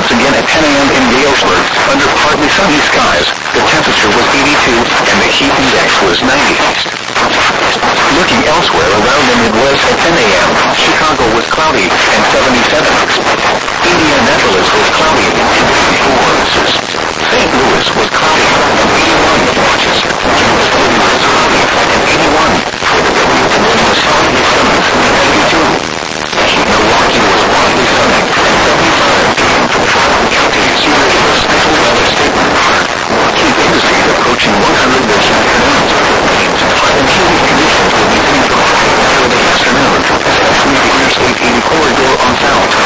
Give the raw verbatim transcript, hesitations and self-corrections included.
once again at ten a.m. in Galesburg, under partly sunny skies. The temperature was eighty-two, and the heat index was ninety. Looking elsewhere around the Midwest at ten a.m., Chicago was cloudy and seventy-seven.